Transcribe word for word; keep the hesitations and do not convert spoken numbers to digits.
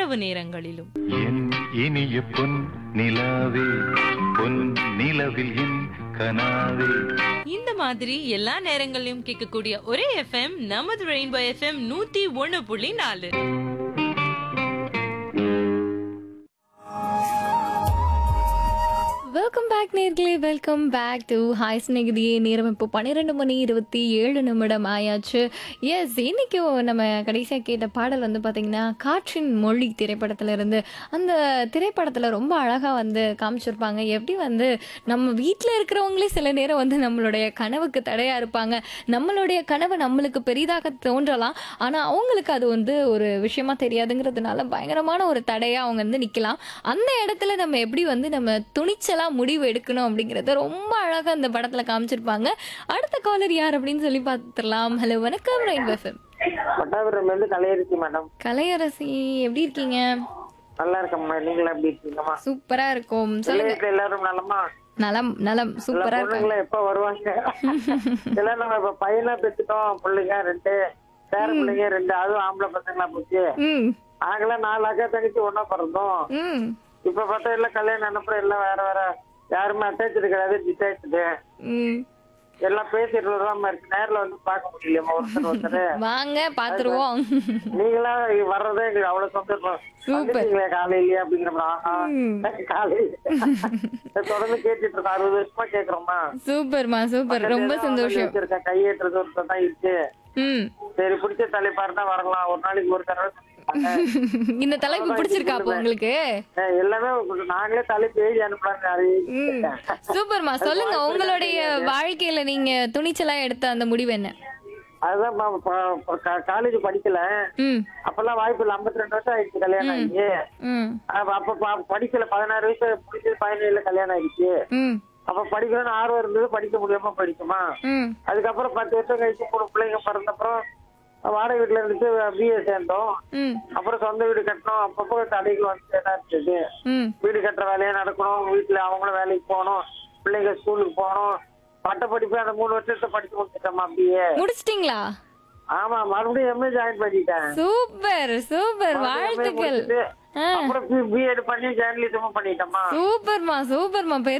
இரவு நேரங்களிலும். என் இனிய பொன் நிலாவே பொன் நிலவில் என் கனாவே. இந்த மாதிரி எல்லா நேரங்களிலும் கேட்கக்கூடிய ஒரே எஃப்எம் நமது ரெயின்போ எஃப்எம் நூத்தி ஒண்ணு புள்ளி நாலு. வெல்கம் பேக் நேர்களே, வெல்கம் பேக் டு ஹாய் ஸ்நேகிதியே. நேரம் இப்போ பன்னிரெண்டு மணி இருபத்தி ஏழு நிமிடம் ஆயாச்சு. எஸ், இன்னைக்கு நம்ம கடைசியாக கேட்ட பாடல் வந்து பார்த்திங்கன்னா காற்றின் மொழி திரைப்படத்தில் இருந்து. அந்த திரைப்படத்தில் ரொம்ப அழகாக வந்து காமிச்சிருப்பாங்க எப்படி வந்து நம்ம வீட்டில் இருக்கிறவங்களே சில நேரம் வந்து நம்மளுடைய கனவுக்கு தடையாக இருப்பாங்க. நம்மளுடைய கனவு நம்மளுக்கு பெரிதாக தோன்றலாம், ஆனால் அவங்களுக்கு அது வந்து ஒரு விஷயமா தெரியாதுங்கிறதுனால பயங்கரமான ஒரு தடையாக அவங்க வந்து நிற்கலாம். அந்த இடத்துல நம்ம எப்படி வந்து நம்ம துணிச்சலாக முடிவு எடுக்கணும் அப்படிங்கறத ரொம்ப அழகா அந்த படத்துல காமிச்சிருப்பாங்க. அடுத்த காலர் யார் அப்படின்னு சொல்லி பார்த்துடலாம். ஹலோ, வணக்கம் ரெயின்போ எஃப்எம். பட்டாபுரம் வந்து கலையரசி மேடம். கலையரசி, எப்படி இருக்கீங்க? நல்லா இருக்கம்மா, நீங்களா எப்படி இருக்கீங்கம்மா? சூப்பரா இருக்கும். சொல்லுங்க. எல்லாரும் நலமா? நலம் நலம், சூப்பரா இருக்காங்க. எப்ப வருவாங்க? எல்லாம் நம்ம இப்ப பையனா பெற்றுட்டோம், பிள்ளைங்க ரெண்டு, பேர பிள்ளைங்க ரெண்டு, அதுவும் ஆம்பளை பசங்களா போச்சு. நாங்களாம் நாலு அக்கா தங்கச்சி ஒன்னா பிறந்தோம். இப்ப பார்த்தா எல்லாம் கல்யாணம் அனுப்புற எல்லாம் வேற வேற, யாருமே அட்டாச்சு கிடையாது, டிட்டாச்சு. எல்லாம் பேசிட்டு இருக்கு, நேர்ல வந்து பாக்க முடியலையா ஒருத்தர் ஒருத்தர். வாங்க பாத்துருவோம். நீங்களா வர்றதே எங்களுக்கு அவ்வளவு சந்தோஷம். காலையிலயே அப்படிங்கிற காலையில தொடர்ந்து கேட்டுட்டு இருக்கோம், அறுபது வருஷமா கேக்குறோமா. சூப்பர்மா, சூப்பர், ரொம்ப சந்தோஷம். கையேற்றது ஒருத்தர் தான் இருக்கு. சரி, பிடிச்ச தலைப்பாரு தான் வரலாம், ஒரு நாளைக்கு ஒரு தடவை. இந்த தலைப்பு பிடிச்சிருக்கா அப்போ உங்களுக்கு? எல்லாமே நாங்களே தலைப்பு எழுதி அனுப்பலாம். சூப்பர்மா, சொல்லுங்க உங்களுடைய வாழ்க்கையில நீங்க துணிச்சலா எடுத்த அந்த முடிவு என்ன? அதுதான், காலேஜ் படிக்கல அப்பெல்லாம் வாய்ப்பு இல்ல. ஐம்பத்தி ரெண்டு வருஷம் ஆயிடுச்சு கல்யாணம் ஆகி. அப்ப படிக்கல, பதினாறு வயசு முடிச்சது, பதினேழுல கல்யாணம் ஆயிடுச்சு. அப்ப படிக்கணும்னு ஆர்வம் இருந்தது, படிக்க முடியாம படிக்குமா. அதுக்கப்புறம் பத்து வருஷம் கழிச்சு மூணு பிள்ளைங்க பிறந்தப்புறம் வாடகை வீட்டுல இருந்துட்டு பிஏ சேர்ந்தோம். அப்புறம் சொந்த வீடு கட்டணும். அப்பப்போ தடைகள் வந்து என்ன இருந்தது, வீடு கட்டுற வேலையா நடக்கணும், வீட்டுல அவங்களும் வேலைக்கு போகணும், பிள்ளைங்க ஸ்கூலுக்கு போகணும். பட்ட படிப்பு அந்த மூணு வருஷத்தை படிச்சு முடிச்சிட்டோமா. பிஏ முடிச்சிட்டீங்களா? ஆமா, மறுபடியும் எம்ஏ ஜாயின் பண்ணிட்டேன். சூப்பர் சூப்பர், வாழ்த்துக்கள். அப்புறம் பிஎட் பண்ணி ஜேர்னலிசமும் பண்ணிட்டோமா. சூப்பர்மா, சூப்பர்மா,